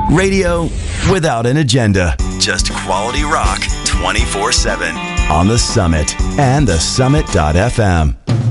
Radio without an agenda. Just quality rock 24/7 on The Summit and thesummit.fm.